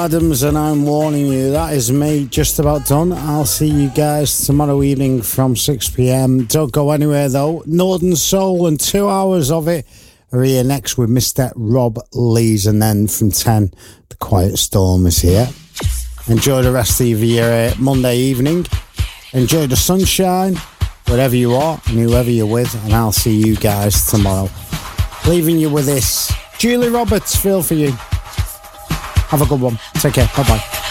Adams, and I'm warning you, that is me just about done. I'll see you guys tomorrow evening from 6 p.m. Don't go anywhere though. Northern Soul and 2 hours of it are here next with Mr. Rob Lees, and then from 10, The Quiet Storm is here. Enjoy the rest of your Monday evening. Enjoy the sunshine, wherever you are and whoever you're with, and I'll see you guys tomorrow. Leaving you with this. Julie Roberts, Feel For You. Have a good one. Take care. Bye-bye.